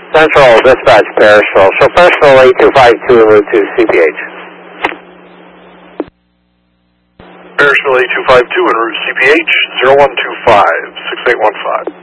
Central Dispatch, Parishville. Show Parishville 8252 en route to CPH. Parishville 8252 en route CPH 0125 6815.